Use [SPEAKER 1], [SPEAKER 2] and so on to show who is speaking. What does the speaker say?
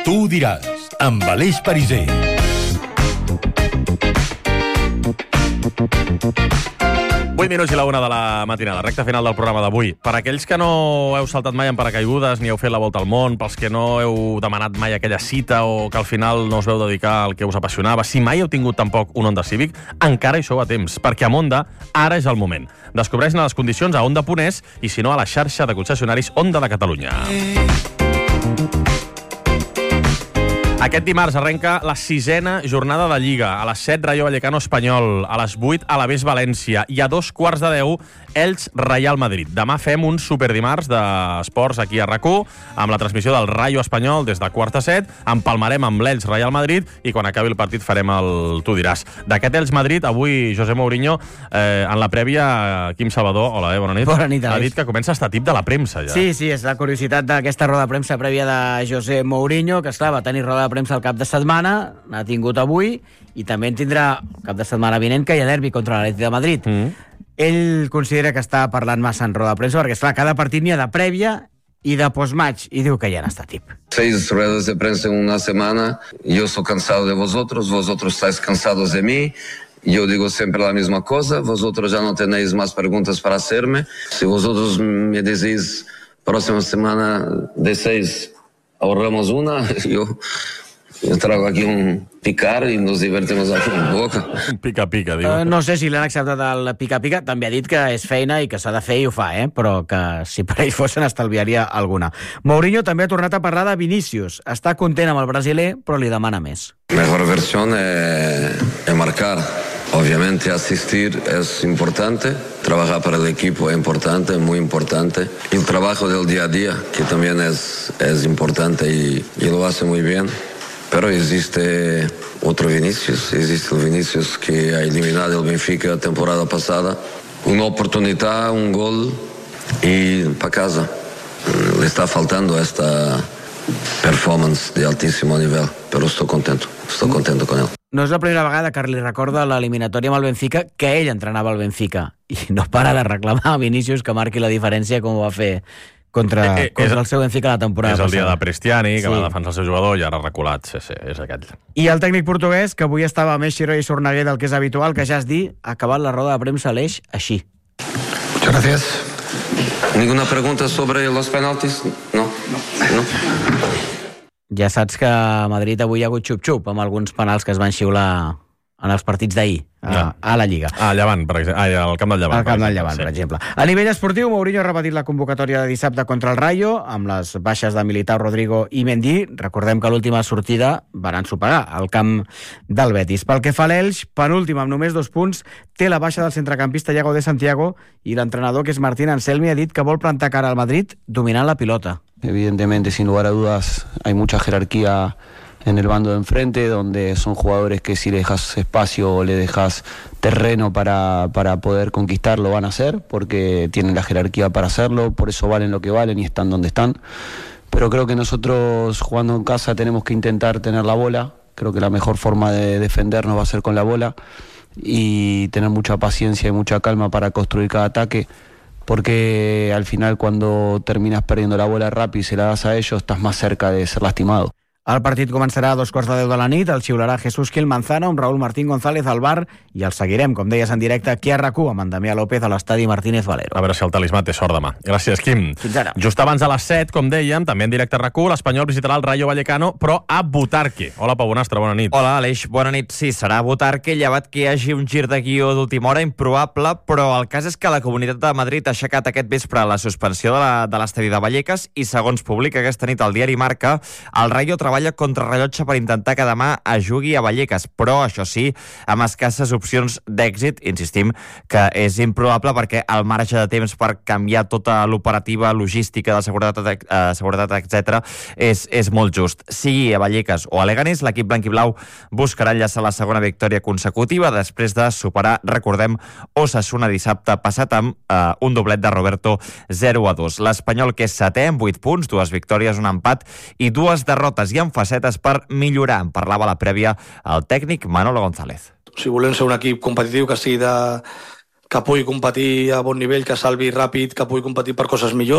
[SPEAKER 1] Tu ho diràs, amb Aleix Pariser.
[SPEAKER 2] Vuit minuts i la una de la matinada, recta final del programa d'avui. Per aquells que no heu saltat mai en paracaigudes ni heu fet la volta al món, pels que no heu demanat mai aquella cita o que al final no us veu dedicar al que us apassionava, si mai heu tingut tampoc un Honda Civic, encara hi sou a temps, perquè amb Honda ara és el moment. Descobreix-ne les condicions a Honda.es i si no a la xarxa de concessionaris Honda de Catalunya. Aquest dimarts arrenca la 6ª jornada de Lliga. A les 7, Rayo Vallecano Espanyol. A les 8, Alavés València. I a 2:15, Elx Real Madrid. Demà fem un superdimarts d'esports aquí a RAC1, amb la transmissió del Rayo Espanyol des de 7:15. Empalmarem amb l'Elx Real Madrid i quan acabi el partit farem el Tu diràs. D'aquest Elx Madrid, avui José Mourinho, en la prèvia, Quim Salvador, hola, bona nit.
[SPEAKER 3] Bona nit,
[SPEAKER 2] ha dit que comença a estar tip de la premsa, ja.
[SPEAKER 3] Sí, és la curiositat d'aquesta roda de premsa prèvia de José Mourinho, que esclar, va tenir roda de premsa al cap de setmana, n'ha tingut avui, i també en tindrà el cap de setmana vinent, que hi ha derbi contra l'Atlètic de Madrid. Ell considera que està parlant massa en roda de premsa, perquè, esclar, cada partit n'hi ha de prèvia y de postmatch, y digo que ya no está tip.
[SPEAKER 4] 6 ruedas de prensa en una semana, yo estoy cansado de vosotros estáis cansados de mí, yo digo siempre la misma cosa, vosotros ya no tenéis más preguntas para hacerme, si vosotros me decís próxima semana de 6 ahorramos una, yo traigo aquí un picar i nos divertimos aquí en boca.
[SPEAKER 2] Pica-pica, diu.
[SPEAKER 3] No sé si l'han acceptat el pica-pica. També ha dit que és feina i que s'ha de fer i ho fa, però que si per ell fos n'estalviaria alguna. Mourinho també ha tornat a parlar de Vinícius. Està content amb el brasiler, però li demana més.
[SPEAKER 4] Mejor versión es marcar. Obviamente asistir es importante, trabajar para el equipo es importante, muy importante. Y el trabajo del día a día, que también es importante y lo hace muy bien. Pero existe otro Vinícius, existe el Vinícius que ha eliminado el Benfica la temporada pasada. Una oportunidad, un gol y para casa. Le está faltando esta performance de altísimo nivel, pero estoy contento con él.
[SPEAKER 3] No és la primera vegada que li recorda l'eliminatòria amb el Benfica que ell entrenava el Benfica i no para de reclamar a Vinícius que marqui la diferència com ho va fer contra el seu Benfica la temporada passada.
[SPEAKER 2] És el dia de Prestiani, que va defensar el seu jugador i ara reculat, sí, és aquell.
[SPEAKER 3] I el tècnic portuguès, que avui estava més xiró i sorneguer del que és habitual, que ja es dir, ha acabat la roda de premsa a l'Eix així.
[SPEAKER 4] Muchas gracias. ¿Ninguna pregunta sobre los penaltis? No.
[SPEAKER 3] Ja saps que a Madrid avui hi ha hagut xup-xup amb alguns penals que es van xiular en els partits d'ahir a la Lliga.
[SPEAKER 2] Llevant, per exemple. Al Camp del Llevant.
[SPEAKER 3] Al Camp del Llevant, per exemple. A nivell esportiu, Mourinho ha repetit la convocatòria de dissabte contra el Rayo, amb les baixes de Militao, Rodrigo i Mendy. Recordem que a l'última sortida van ensopegar al camp del Betis. Pel que fa a l'Elx, penúltim amb només 2 punts, té la baixa del centrecampista Iago de Santiago i l'entrenador, que és Martín Anselmi, ha dit que vol plantar cara al Madrid dominant la pilota.
[SPEAKER 5] Evidentemente, sin lugar a dudas, hay mucha jerarquía en el bando de enfrente, donde son jugadores que si le dejas espacio o le dejas terreno para poder conquistar, lo van a hacer, porque tienen la jerarquía para hacerlo, por eso valen lo que valen y están donde están. Pero creo que nosotros, jugando en casa, tenemos que intentar tener la bola. Creo que la mejor forma de defendernos va a ser con la bola y tener mucha paciencia y mucha calma para construir cada ataque, porque al final, cuando terminas perdiendo la bola rápido y se la das a ellos, estás más cerca de ser lastimado.
[SPEAKER 3] El partit començarà a 2:15 de la nit, el xiularà Jesús Gil Manzano amb Raúl Martín González al bar i el seguirem, com deies, en directe aquí a RAC1 amb en Damià López a l'estadi Martínez Valero.
[SPEAKER 2] A veure si el talismà té sort demà. Gràcies, Quim.
[SPEAKER 3] Fins ara.
[SPEAKER 2] Just abans de les 7, com dèiem, també en directe a RAC1, l'Espanyol visitarà el Rayo Vallecano, però a Butarque. Hola, Pau Bonastre, bona nit.
[SPEAKER 6] Hola, Aleix, bona nit. Sí, serà a Butarque, llevat que hi hagi un gir de guió d'última hora improbable, però el cas és que la Comunitat de Madrid ha aixecat aquest vespre la suspensió de l'estadi de Vallecas i, segons publica aquesta nit el diari Marca, el Rayo treballa contra rellotge per intentar que demà es jugui a Vallecas, però, això sí, amb escasses opcions d'èxit. Insistim que és improbable perquè el marge de temps per canviar tota l'operativa logística de seguretat, etc., és molt just. Sigui a Vallecas o a Leganés, l'equip blanquiblau buscarà enllaçar la segona victòria consecutiva després de superar, recordem, Osasuna dissabte passat amb un doblet de Roberto 0-2. L'Espanyol, que és setè amb 8 punts, 2 victòries, un empat i 2 derrotes, i amb facetes per millorar. En parlava a la prèvia el tècnic Manolo González.
[SPEAKER 7] Si volem ser un equip competitiu que pugui competir a bon nivell, que salvi ràpid, que pugui competir per coses millors,